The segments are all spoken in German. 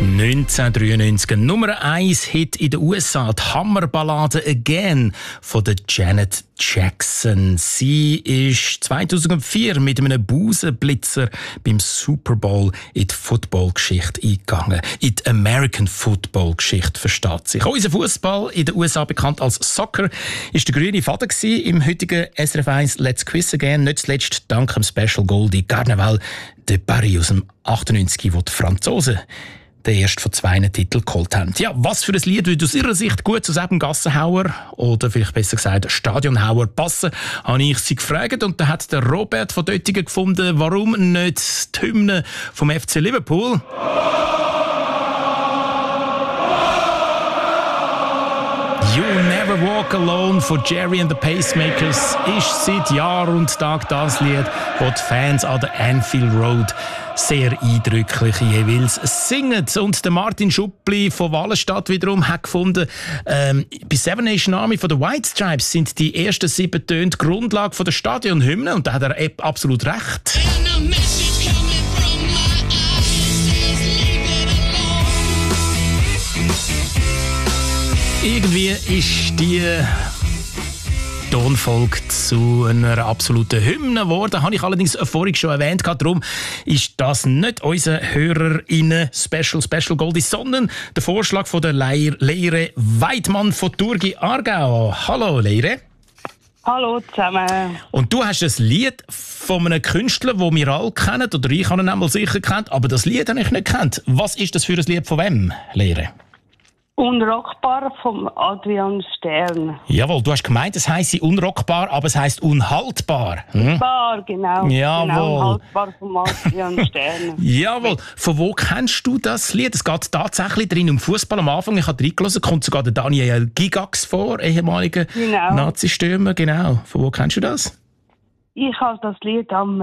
1993 Nummer 1 Hit in den USA, die Hammerballade «Again» von der Janet Jackson. Sie ist 2004 mit einem Busenblitzer beim Super Bowl in die Football-Geschichte eingegangen. In die American Football-Geschichte, versteht sich. Auch unser Fußball, in den USA bekannt als Soccer, ist der grüne Faden im heutigen SRF 1 «Let's Quiz Again». Nicht zuletzt dank dem Special Goldie Carnaval de Paris aus dem 98, wo die Franzosen den ersten von 2 Titeln geholt haben. Ja, was für ein Lied würde aus Ihrer Sicht gut zu eben Gassenhauer oder vielleicht besser gesagt Stadionhauer passen, habe ich sie gefragt. Und da hat der Robert von Döttingen gefunden, warum nicht die Hymne vom FC Liverpool? You Never Walk Alone von Jerry and the Pacemakers ist seit Jahr und Tag das Lied, das die Fans an der Anfield Road sehr eindrücklich jeweils singen. Und der Martin Schuppli von Wallenstadt wiederum hat gefunden, bei Seven Nation Army von den White Stripes sind die ersten 7 Töne die Grundlage von der Stadionhymne. Und da hat er absolut recht. Irgendwie ist die Tonfolge zu einer absoluten Hymne geworden. Habe ich allerdings vorhin schon erwähnt. Darum ist das nicht unser HörerInnen-Special Goldie, sondern der Vorschlag von der Leire Weidmann von Thurgi Aargau. Hallo Leire. Hallo zusammen. Und du hast ein Lied von einem Künstler, das wir alle kennen, oder ich habe ihn einmal sicher kennt, aber das Lied habe ich nicht kennt. Was ist das für ein Lied von wem, Leire? Unrockbar vom Adrian Stern. Jawohl, du hast gemeint, es heisst unrockbar, aber es heisst unhaltbar. Bar, genau. Jawohl. Genau, unhaltbar vom Adrian Stern. Jawohl. Von wo kennst du das Lied? Es geht tatsächlich drin um Fußball am Anfang. Ich habe reingelassen, kommt sogar der Daniel Gigax vor, ehemaliger Nazi-Stürmer. Genau. Von wo kennst du das? Ich habe das Lied am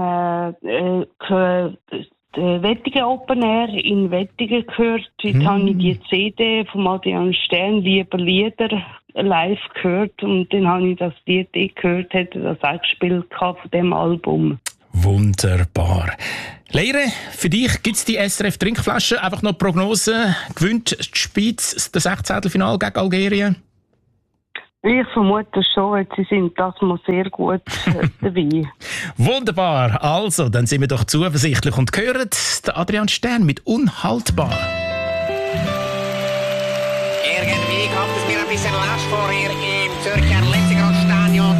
Wettigen Open Air in Wettigen gehört. Dort habe ich die CD von Adrian Stern, «Lieber Lieder», live gehört. Und dann habe ich das Lied gehört, hätte das auch gespielt von diesem Album. Wunderbar. Leire, für dich gibt es die SRF-Trinkflasche. Einfach noch Prognose. Gewinnt die Schweiz das 16. Finale gegen Algerien? Ich vermute schon, sie sind das mal sehr gut dabei. Wunderbar. Also, dann sind wir doch zuversichtlich und hören den Adrian Stern mit «Unhaltbar». Irgendwie kommt es mir ein bisschen lasch vor hier im Zürcher